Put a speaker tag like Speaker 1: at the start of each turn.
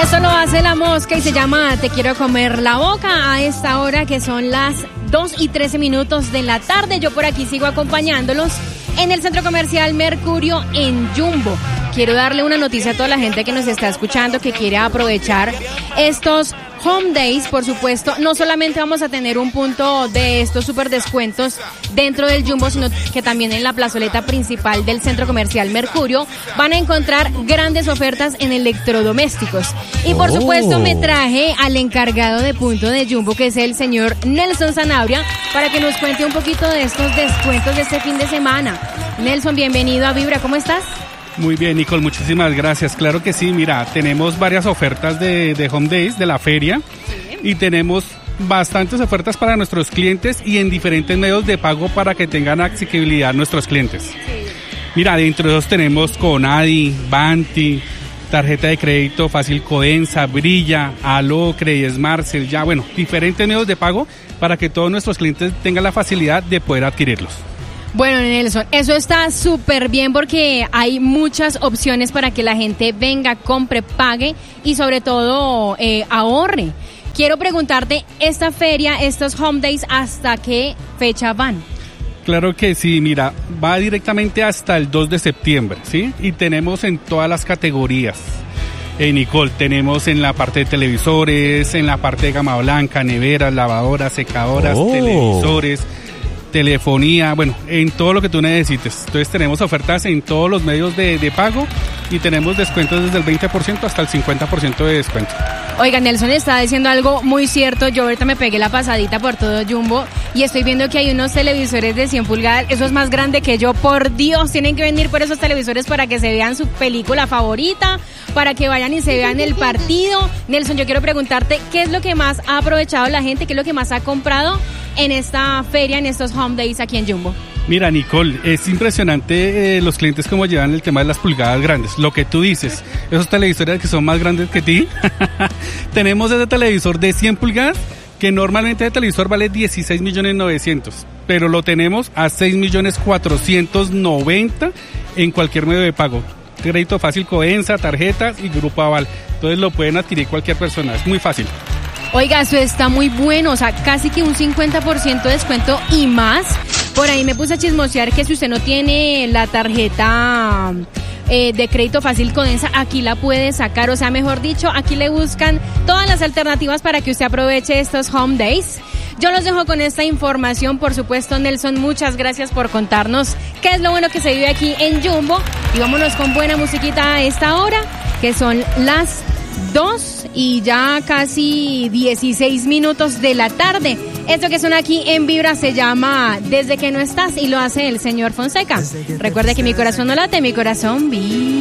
Speaker 1: Eso lo hace La Mosca y se llama Te quiero comer la boca a esta hora que son las 2:13 de la tarde. Yo por aquí sigo acompañándolos en el Centro Comercial Mercurio en Jumbo. Quiero darle una noticia a toda la gente que nos está escuchando que quiere aprovechar estos Home Days. Por supuesto, no solamente vamos a tener un punto de estos super descuentos dentro del Jumbo, sino que también en la plazoleta principal del Centro Comercial Mercurio van a encontrar grandes ofertas en electrodomésticos. Y por supuesto me traje al encargado de punto de Jumbo, que es el señor Nelson Sanabria, para que nos cuente un poquito de estos descuentos de este fin de semana. Nelson, bienvenido a Vibra, ¿cómo estás?
Speaker 2: Muy bien, Nicole, muchísimas gracias. Claro que sí, mira, tenemos varias ofertas de Home Days, de la feria, y tenemos bastantes ofertas para nuestros clientes y en diferentes medios de pago para que tengan accesibilidad nuestros clientes. Mira, dentro de ellos tenemos Conadi, Banti, tarjeta de crédito Fácil Codensa, Brilla, Aló, Credismart, ya, bueno, diferentes medios de pago para que todos nuestros clientes tengan la facilidad de poder adquirirlos.
Speaker 1: Bueno, Nelson, eso está súper bien porque hay muchas opciones para que la gente venga, compre, pague y sobre todo ahorre. Quiero preguntarte, esta feria, estos Home Days, ¿hasta qué fecha van?
Speaker 2: Claro que sí, mira, va directamente hasta el 2 de septiembre, ¿sí? Y tenemos en todas las categorías. Nicole, tenemos en la parte de televisores, en la parte de gama blanca, neveras, lavadoras, secadoras, televisores, telefonía, bueno, en todo lo que tú necesites. Entonces tenemos ofertas en todos los medios de pago y tenemos descuentos desde el 20% hasta el 50% de descuento.
Speaker 1: Oiga, Nelson está diciendo algo muy cierto. Yo ahorita me pegué la pasadita por todo Jumbo y estoy viendo que hay unos televisores de 100 pulgadas. Eso es más grande que yo. Por Dios, tienen que venir por esos televisores para que se vean su película favorita, para que vayan y se vean el partido. Nelson, yo quiero preguntarte, ¿qué es lo que más ha aprovechado la gente? ¿Qué es lo que más ha comprado en esta feria, en estos Home Days aquí en Jumbo?
Speaker 2: Mira, Nicole, es impresionante los clientes como llevan el tema de las pulgadas grandes. Lo que tú dices, esos televisores que son más grandes que ti. Tenemos ese televisor de 100 pulgadas que normalmente el televisor vale 16.900.000, pero lo tenemos a 6.490.000 en cualquier medio de pago. Crédito Fácil Codensa, tarjetas y Grupo Aval. Entonces lo pueden adquirir cualquier persona, es muy fácil.
Speaker 1: Oiga, eso está muy bueno, o sea, casi que un 50% de descuento y más. Por ahí me puse a chismosear que si usted no tiene la tarjeta de crédito Fácil Codensa, aquí la puede sacar, o sea, mejor dicho, aquí le buscan todas las alternativas para que usted aproveche estos Home Days. Yo los dejo con esta información, por supuesto, Nelson, muchas gracias por contarnos qué es lo bueno que se vive aquí en Jumbo. Y vámonos con buena musiquita a esta hora, que son las 2 y ya casi 16 minutos de la tarde. Esto que suena aquí en Vibra se llama Desde que no estás y lo hace el señor Fonseca. Recuerde que mi corazón no late, mi corazón vibra.